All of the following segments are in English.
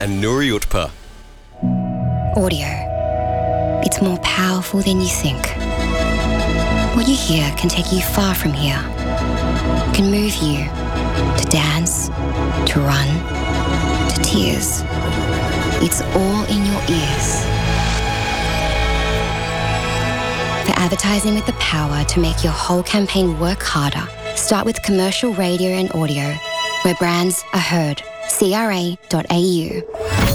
and Nuri Utpa. Audio. It's more powerful than you think. What you hear can take you far from here. Can move you to dance, to run, to tears. It's all in your ears. For advertising with the power to make your whole campaign work harder, start with commercial radio and audio, where brands are heard. CRA.au.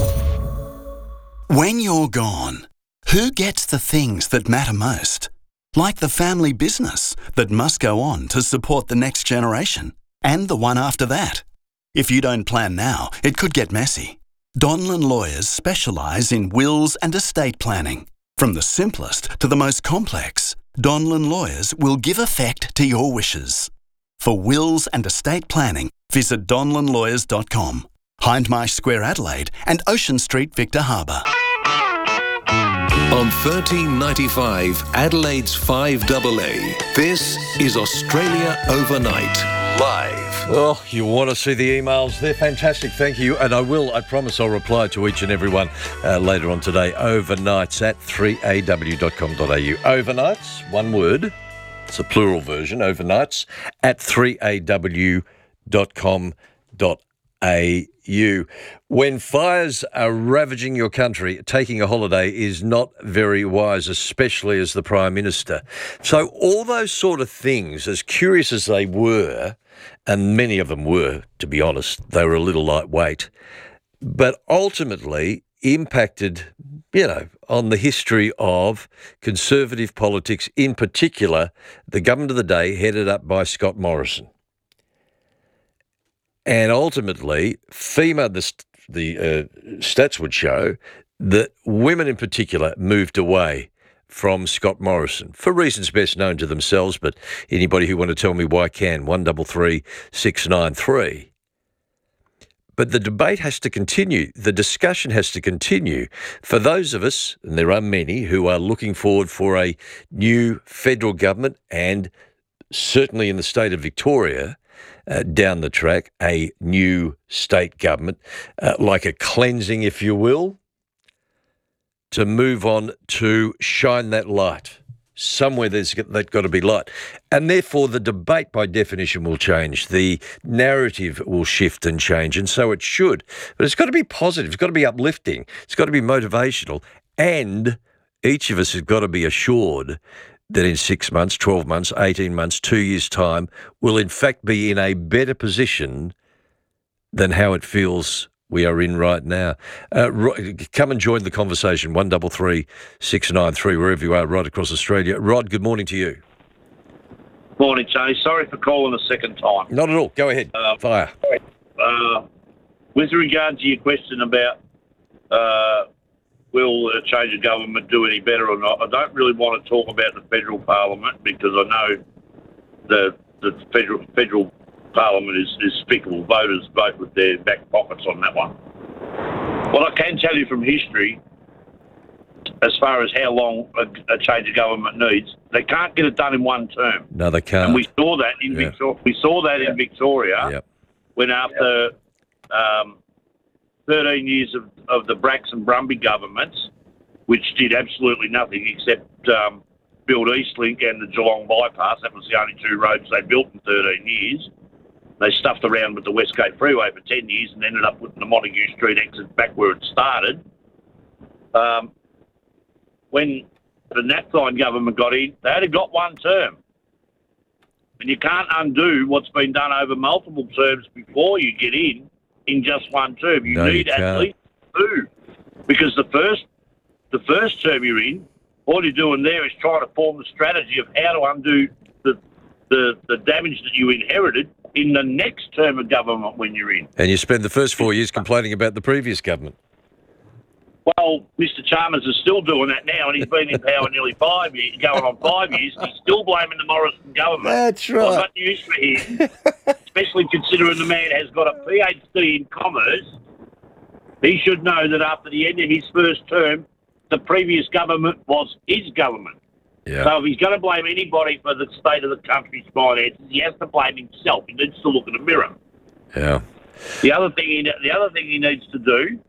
When you're gone, who gets the things that matter most? Like the family business that must go on to support the next generation and the one after that. If you don't plan now, it could get messy. Donlan Lawyers specialise in wills and estate planning. From the simplest to the most complex, Donlan Lawyers will give effect to your wishes. For wills and estate planning, visit donlanlawyers.com. Hindmarsh Square, Adelaide and Ocean Street, Victor Harbour. On 1395 Adelaide's 5AA, this is Australia Overnight, live. Oh, you want to see the emails? They're fantastic, thank you. And I promise I'll reply to each and every one later on today. Overnights at 3aw.com.au. Overnights, one word. It's a plural version, overnights, at 3aw.com.au. When fires are ravaging your country, taking a holiday is not very wise, especially as the Prime Minister. So all those sort of things, as curious as they were, and many of them were, to be honest, they were a little lightweight, but ultimately impacted, on the history of Conservative politics, in particular, the government of the day headed up by Scott Morrison. And ultimately, the stats would show that women in particular moved away from Scott Morrison for reasons best known to themselves, but anybody who want to tell me why can, 133 693. But the debate has to continue. The discussion has to continue. For those of us, and there are many, who are looking forward for a new federal government and certainly in the state of Victoria, down the track, a new state government, like a cleansing, if you will, to move on to shine that light. Somewhere there's got to be light. And therefore the debate by definition will change. The narrative will shift and change, and so it should. But it's got to be positive. It's got to be uplifting. It's got to be motivational. And each of us has got to be assured that in 6 months, 12 months, 18 months, 2 years' time, will in fact be in a better position than how it feels we are in right now. Come and join the conversation, 133 693, wherever you are, right across Australia. Rod, good morning to you. Morning, Tony. Sorry for calling a second time. Not at all. Go ahead. Fire. With regard to your question about will a change of government do any better or not, I don't really want to talk about the federal parliament because I know the federal parliament is fickle. Voters vote with their back pockets on that one. What I can tell you from history, as far as how long a change of government needs, they can't get it done in one term. No, they can't. And we saw that in Victoria. We saw that in Victoria when after 13 years of the Braxton Brumby governments, which did absolutely nothing except build Eastlink and the Geelong bypass. That was the only two roads they built in 13 years. They stuffed around with the Westgate Freeway for 10 years and ended up putting the Montague Street exit back where it started. When the Napthine government got in, they only got one term. And you can't undo what's been done over multiple terms before you get in just one term. You need at least two. Because the first term you're in, all you're doing there is trying to form the strategy of how to undo the damage that you inherited in the next term of government when you're in. And you spend the first 4 years complaining about the previous government. Well, Mr. Chalmers is still doing that now, and he's been in power nearly 5 years, going on 5 years. He's still blaming the Morrison government. That's right. I've got news for him, especially considering the man has got a PhD in commerce. He should know that after the end of his first term, the previous government was his government. Yeah. So if he's going to blame anybody for the state of the country's finances, he has to blame himself. He needs to look in the mirror. Yeah. The other thing he needs to do